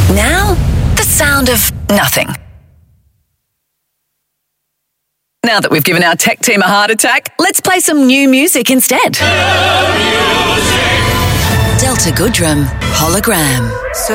Now, the sound of nothing. Now that we've given our tech team a heart attack, let's play some new music instead. Delta Goodrem Hologram.